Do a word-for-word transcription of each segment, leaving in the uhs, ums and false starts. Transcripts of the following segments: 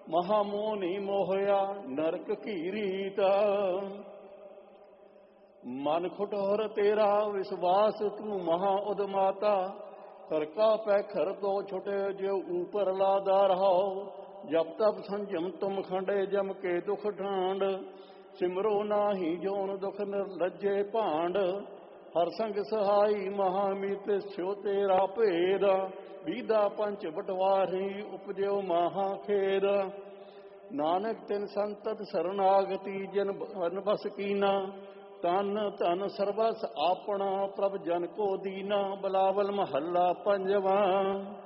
ਮਹਾਮੋਨੀ ਮੋਹਿਆ ਨਰਕ ਕੀ ਰੀਤ। ਮਨ ਖੁਟਹੁਰ ਤੇਰਾ ਵਿਸ਼ਵਾਸ ਤੂੰ ਮਹਾ ਉਦਮਾਤਾ। ਕਰਕਾ ਪੈਖਰ ਤੋਂ ਛੁਟੇ ਜੋ ਊਪਰ ਲਾਦਾ ਰਹਾਓ। ਜਬ ਤਬ ਸੰਜਮ ਤੁਮ ਖੰਡੇ ਜਮ ਕੇ ਦੁਖ ਢਾਂਡ। ਸਿਮਰੋ ਨਾਹੀ ਜੋਨ ਦੁਖ ਨਿਰਲਜੇ ਭਾਂਡ। ਹਰ ਸੰਗ ਸਹਾਈ ਮਹਾਮੀਤ ਸਿਓ ਤੇਰਾ ਭੇਦ। ਵੀਦਾ ਪੰਚ ਬਟਵਾਰੀ ਉਪਜਿਓ ਮਹਾ ਖੇਦ। ਨਾਨਕ ਤਿਨ ਸੰਤਤ ਸਰਨਾਗਤੀ ਜਨ ਬਨ ਬਸ ਕੀਨਾ। ਤਨ ਧਨ ਸਰਬਸ ਆਪਣਾ ਪ੍ਰਭ ਜਨ ਕੋ ਦੀਨਾ। ਬਲਾਵਲ ਮਹੱਲਾ ਪੰਜਵਾਂ।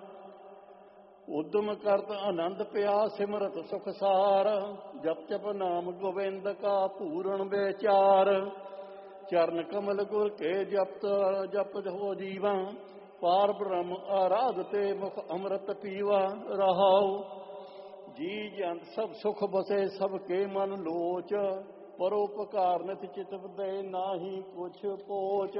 ਉਦਮ ਕਰਤ ਆਨੰਦ ਪਿਆ ਸਿਮਰਤ ਸੁਖ ਸਾਰ। ਜਪ ਜਪ ਨਾਮ ਗੋਬਿੰਦ ਕਾ ਪੂਰਨ ਵਿਚਾਰ। ਚਰਨ ਕਮਲ ਗੁਰ ਕੇ ਜਪਤ ਜਪ ਹੋ ਜੀਵਾ। ਪਾਰ ਬ੍ਰਹਮ ਆਰਾਧ ਤੇ ਮੁਖ ਅੰਮ੍ਰਿਤ ਪੀਵਾ ਰਹਾਉ। ਜੀ ਜੰਤ ਸਭ ਸੁਖ ਬਸੇ ਸਭ ਕੇ ਮਨ ਲੋਚ। ਪਰਉਪਕਾਰ ਨਿਤ ਚਿਤ ਦੇ ਨਾਹੀ ਕੁਛ ਪੋਚ।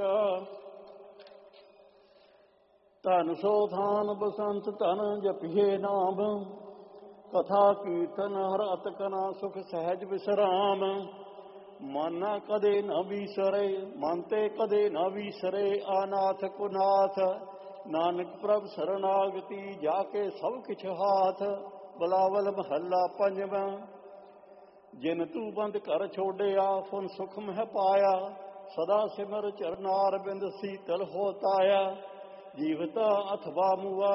ਧਨ ਸੋ ਥਾਨ ਬਸੰਤ ਧਨ ਜਪੀਏ ਨਾਮ। ਕਥਾ ਕੀਰਤਨ ਹਰ ਅਤਕਨਾ ਸੁਖ ਸਹਿਜ ਵਿਸਰਾਮ। ਮਨ ਨਾ ਕਦੇ ਨਾ ਵੀਸਰੇ ਮਨ ਤੇ ਕਦੇ ਨਾ ਵੀਸਰੇ। ਆਨਾਥ ਕੁਨਾਥ ਨਾਨਕ ਪ੍ਰਭ ਸਰਨਾਗਤੀ ਜਾ ਕੇ ਸਭ ਕਿਛ ਹਾਥ। ਬਲਾਵਲ ਮਹੱਲਾ ਪੰਜਵਾਂ। ਜਿਨ ਤੂੰ ਬੰਦ ਕਰ ਛੋੜਿਆ ਫੁਨ ਸੁਖ ਮਹਿ ਪਾਇਆ। ਸਦਾ ਸਿਮਰ ਚਰਨਾਰ ਬਿੰਦ ਸੀਤਲ ਹੋ ਤਾਇਆ। ਜੀਵਤਾ ਅਥਵਾ ਮੁਆ